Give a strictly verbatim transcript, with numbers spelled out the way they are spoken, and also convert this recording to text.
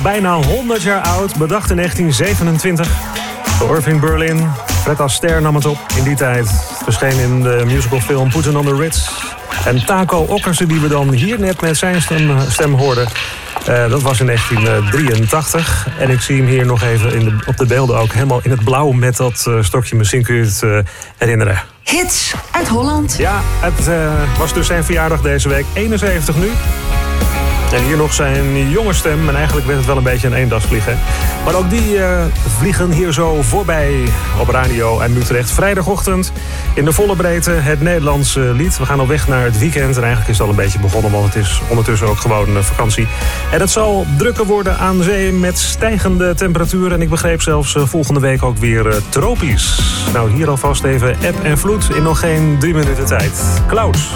bijna honderd jaar oud, bedacht in negentien zevenentwintig. Irving Berlin, Fred Astaire nam het op in die tijd. Verscheen in de musicalfilm Put on the Ritz. En Taco Okkersen, die we dan hier net met zijn stem, stem hoorden... Uh, dat was in negentien drieëntachtig. En ik zie hem hier nog even in de, op de beelden ook helemaal in het blauw met dat uh, stokje. Misschien kun je het uh, herinneren. Hits uit Holland. Ja, het uh, was dus zijn verjaardag deze week. eenenzeventig nu. En hier nog zijn jonge stem. En eigenlijk werd het wel een beetje een eendagsvlieg, hè? Maar ook die uh, vliegen hier zo voorbij op Radio en Utrecht. Vrijdagochtend in de volle breedte het Nederlandse lied. We gaan op weg naar het weekend. En eigenlijk is het al een beetje begonnen, want het is ondertussen ook gewoon vakantie. En het zal drukker worden aan zee met stijgende temperaturen. En ik begreep zelfs uh, volgende week ook weer uh, tropisch. Nou, hier alvast even eb en vloed in nog geen drie minuten tijd. Klaus.